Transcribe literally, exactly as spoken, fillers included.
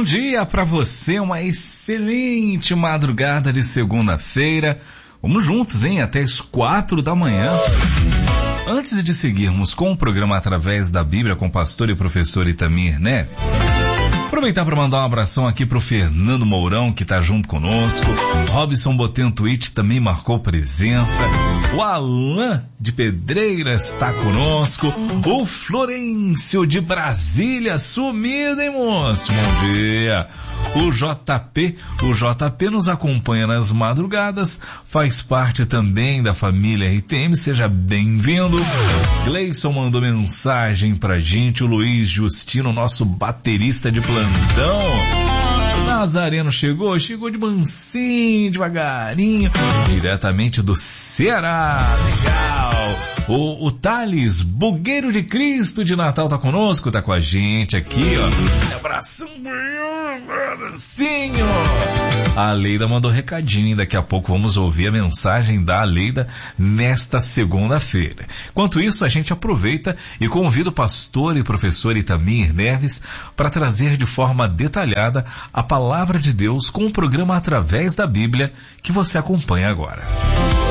Bom dia para você, uma excelente madrugada de segunda-feira. Vamos juntos, hein? Até as quatro da manhã. Antes de seguirmos com o programa Através da Bíblia com o pastor e professor Itamir Neves, aproveitar para mandar um abração aqui pro Fernando Mourão, que tá junto conosco. Robson Botento Twitch também marcou presença. O Alan de Pedreiras está conosco. O Florencio de Brasília, sumido, hein, moço? Bom dia. O J P, o J P nos acompanha nas madrugadas, faz parte também da família R T M, seja bem-vindo. Gleison mandou mensagem pra gente, o Luiz Justino, nosso baterista de plantão. Nazareno chegou, chegou de mansinho, devagarinho, diretamente do Ceará, legal. O, o Thales, Bugueiro de Cristo de Natal, tá conosco, tá com a gente aqui, ó. Abração, mansinho. A Leida mandou recadinho, daqui a pouco vamos ouvir a mensagem da Leida nesta segunda-feira. Enquanto isso, a gente aproveita e convida o pastor e professor Itamir Neves para trazer de forma detalhada a palavra de Deus com o programa Através da Bíblia que você acompanha agora.